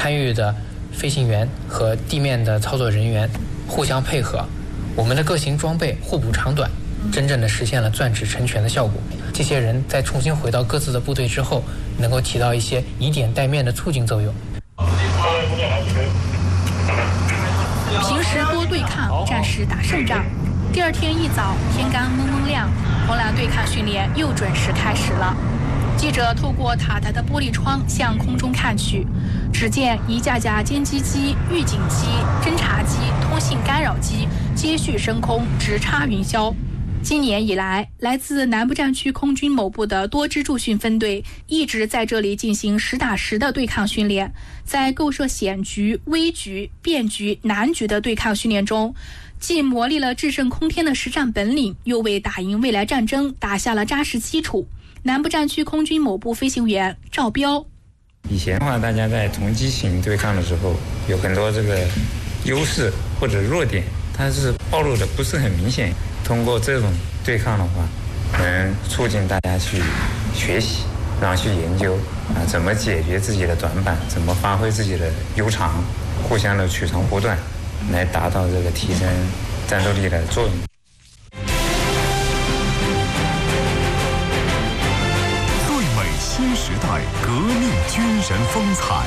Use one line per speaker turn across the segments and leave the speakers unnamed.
参与的飞行员和地面的操作人员互相配合，我们的各型装备互补长短，真正的实现了钻指成拳的效果。这些人在重新回到各自的部队之后，能够起到一些以点带面的促进作用。
平时多对抗，战时打胜仗。第二天一早，天刚蒙蒙亮，红蓝对抗训练又准时开始了。记者透过塔台的玻璃窗向空中看去，只见一架架歼击机、预警机、侦察机、通信干扰机接续升空，直插云霄。今年以来，来自南部战区空军某部的多支驻训分队一直在这里进行实打实的对抗训练。在构设险局、危局、变局、难局的对抗训练中，既磨砺了制胜空天的实战本领，又为打赢未来战争打下了扎实基础。南部战区空军某部飞行员赵彪：
以前的话，大家在同机型对抗的时候，有很多这个优势或者弱点，它是暴露的不是很明显。通过这种对抗的话，能促进大家去学习，然后去研究怎么解决自己的短板，怎么发挥自己的优长，互相的取长补短，来达到这个提升战斗力的作用。
最美新时代革命军人风采。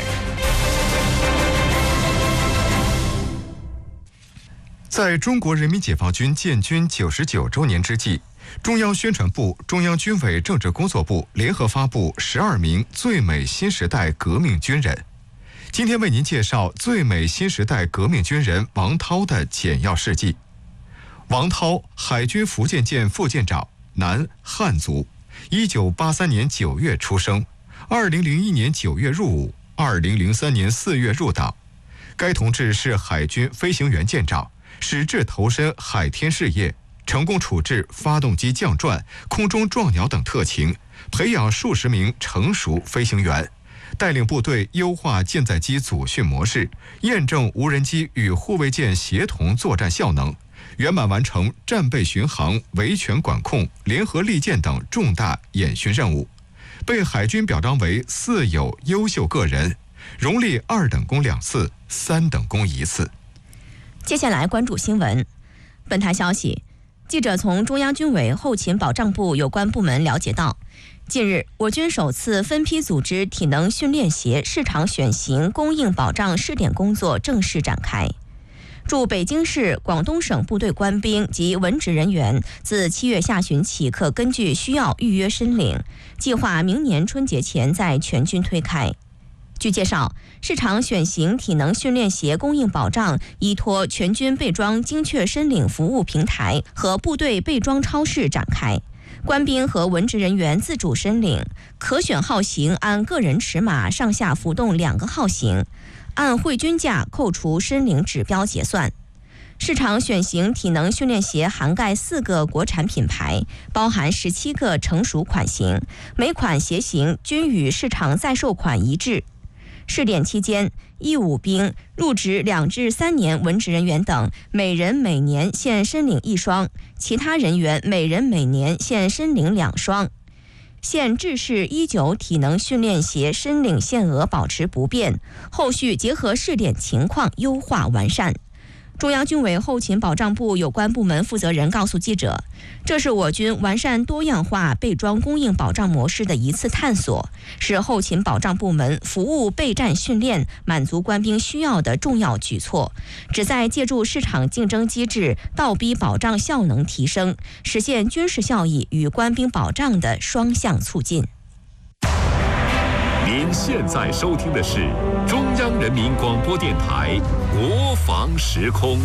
在中国人民解放军建军99周年之际，中央宣传部、中央军委政治工作部联合发布12名最美新时代革命军人。今天为您介绍最美新时代革命军人王涛的简要事迹。王涛，海军福建舰副舰长，男，汉族，1983年9月出生，2001年9月入伍，2003年4月入党。该同志是海军飞行员舰长，矢志投身海天事业，成功处置发动机降转、空中撞鸟等特情，培养数十名成熟飞行员，带领部队优化舰载机组训模式，验证无人机与护卫舰协同作战效能，圆满完成战备巡航、维权管控、联合利剑等重大演训任务，被海军表彰为4有优秀个人，荣立2等功2次、3等功1次。
接下来关注新闻。本台消息，记者从中央军委后勤保障部有关部门了解到，近日我军首次分批组织体能训练协市场选型供应保障试点工作正式展开。驻北京市、广东省部队官兵及文职人员自7月下旬起可根据需要预约申领，计划明年春节前在全军推开。据介绍，市场选型体能训练协供应保障依托全军备装精确申领服务平台和部队备装超市展开，官兵和文职人员自主申领，可选号型按个人尺码上下浮动2个号型，按汇均价扣除申领指标结算。市场选型体能训练协涵盖4个国产品牌，包含17个成熟款型，每款鞋型均与市场在售款一致。试点期间，义务兵、入职2至3年文职人员等每人每年限申领1双，其他人员每人每年限申领2双。现制式19体能训练协申领限额保持不变，后续结合试点情况优化完善。中央军委后勤保障部有关部门负责人告诉记者，这是我军完善多样化备装供应保障模式的一次探索，是后勤保障部门服务备战训练、满足官兵需要的重要举措，旨在借助市场竞争机制倒逼保障效能提升，实现军事效益与官兵保障的双向促进。
您现在收听的是中央人民广播电台国防时空。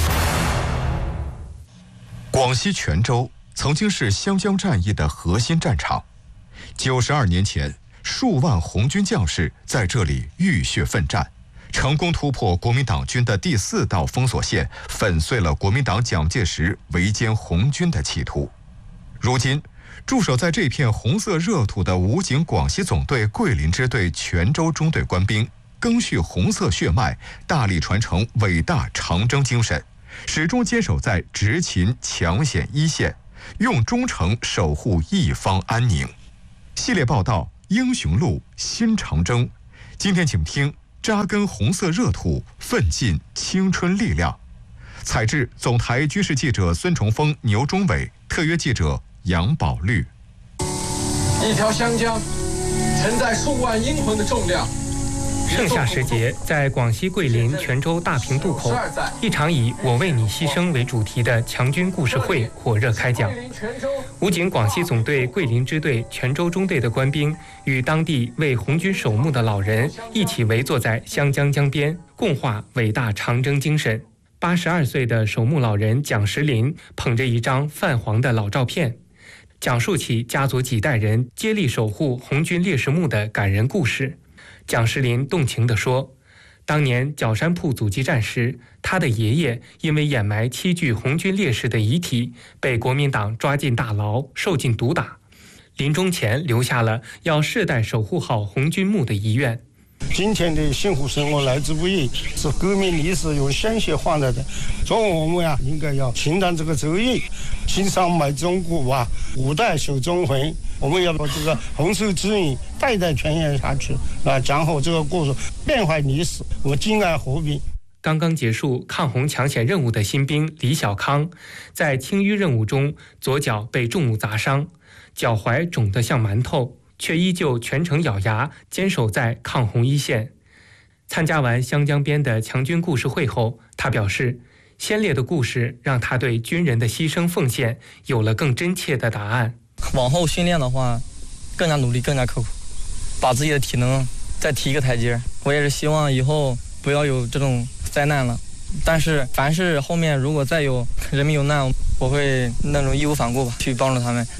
广西全州曾经是湘江战役的核心战场，92年前，数万红军将士在这里浴血奋战，成功突破国民党军的第4道封锁线，粉碎了国民党蒋介石围歼红军的企图。如今，驻守在这片红色热土的武警广西总队桂林支队全州中队官兵，赓续红色血脉，大力传承伟大长征精神，始终坚守在执勤抢险一线，用忠诚守护一方安宁。系列报道《英雄路新长征》，今天请听扎根红色热土，奋进青春力量。采制总台军事记者孙崇峰、牛忠伟，特约记者杨宝绿。
一条湘江承载数万英魂的重量。
盛夏时节，在广西桂林泉州大平渡口，一场以“我为你牺牲”为主题的强军故事会火热开讲。武警广西总队桂林支队泉州中队的官兵与当地为红军守墓的老人一起围坐在湘江江边，共话伟大长征精神。82岁的守墓老人蒋石林捧着一张泛黄的老照片，讲述起家族几代人接力守护红军烈士墓的感人故事。蒋石林动情地说，当年角山铺阻击战时，他的爷爷因为掩埋7具红军烈士的遗体，被国民党抓进大牢，受尽毒打，临终前留下了要世代守护好红军墓的遗愿。
今天的幸福生活来之不易，是革命历史用鲜血换来的。所以我们应该要承担这个责任，经商卖中国5代守中魂。我们要把这个红色指引代代传扬下去，讲好这个故事，变坏历史，我们敬爱和平。
刚刚结束抗洪抢险任务的新兵李小康，在清淤任务中左脚被重物砸伤，脚踝肿得像馒头，却依旧全程咬牙坚守在抗洪一线。参加完湘江边的强军故事会后，他表示，先烈的故事让他对军人的牺牲奉献有了更真切的答案。
往后训练的话，更加努力，更加刻苦，把自己的体能再提一个台阶。我也是希望以后不要有这种灾难了，但是凡是后面如果再有人民有难，我会那种义无反顾吧，去帮助他们。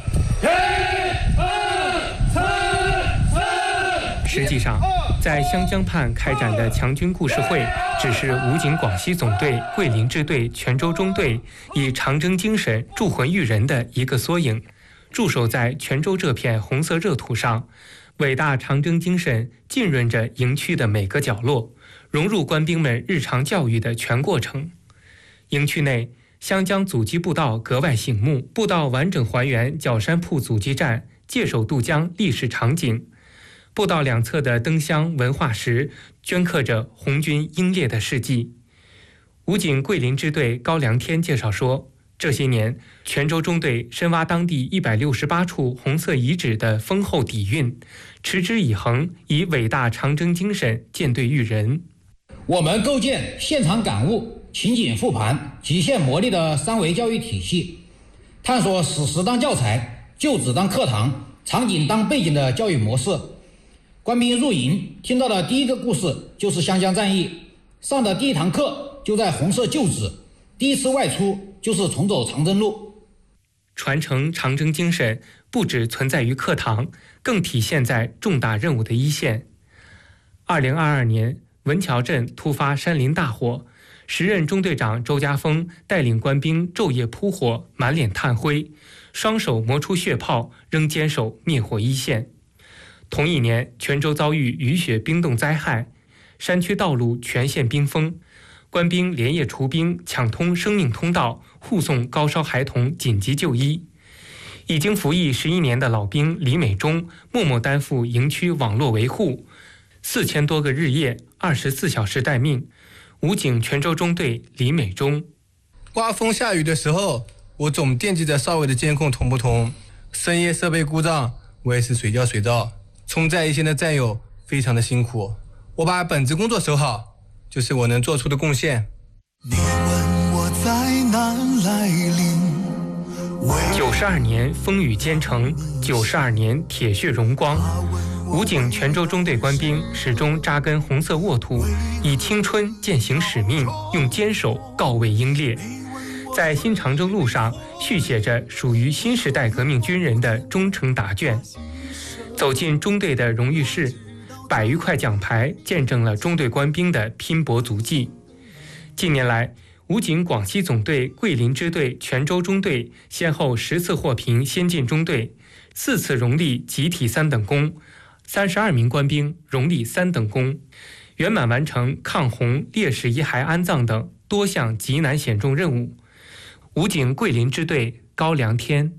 实际上，在湘江畔开展的强军故事会，只是武警广西总队桂林支队泉州中队以长征精神铸魂育人的一个缩影。驻守在泉州这片红色热土上，伟大长征精神浸润着营区的每个角落，融入官兵们日常教育的全过程。营区内，湘江阻击步道格外醒目，步道完整还原角山铺阻击战界首渡江历史场景。步道两侧的灯箱文化石镌刻着红军英烈的事迹。武警桂林支队高良天介绍说，这些年泉州中队深挖当地168处红色遗址的丰厚底蕴，持之以恒，以伟大长征精神建队育人。
我们构建现场感悟、情景复盘、极限磨砺的3维教育体系，探索史实当教材、旧址当课堂、场景当背景的教育模式。官兵入营听到的第一个故事就是湘江战役，上的第一堂课就在红色旧址，第一次外出就是重走长征路。
传承长征精神不只存在于课堂，更体现在重大任务的一线。2022年，文桥镇突发山林大火，时任中队长周家峰带领官兵昼夜扑火，满脸炭灰，双手磨出血泡，仍坚守灭火一线。同一年，泉州遭遇雨雪冰冻灾害，山区道路全线冰封，官兵连夜除冰，抢通生命通道，护送高烧孩童紧急就医。已经服役11年的老兵李美忠默默担负营区网络维护，4000多个日夜，24小时待命。武警泉州中队李美忠：
刮风下雨的时候，我总惦记着哨位的监控同不同，深夜设备故障，我也是随叫随到。冲在一线的战友非常的辛苦，我把本职工作守好，就是我能做出的贡献。
你问我在哪来临
？92年风雨兼程，92年铁血荣光。武警泉州中队官兵始终扎根红色沃土，以青春践行使命，用坚守告慰英烈。在新长征路上续写着属于新时代革命军人的忠诚答卷。走进中队的荣誉室，100余块奖牌见证了中队官兵的拼搏足迹。近年来，武警广西总队桂林支队泉州中队先后10次获评先进中队，4次荣立集体3等功，32名官兵荣立3等功，圆满完成抗洪、烈士遗骸安葬等多项极难险重任务。武警桂林支队高良天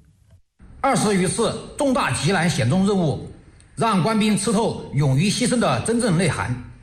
：20余次重大极难险重任务，让官兵吃透勇于牺牲的真正内涵。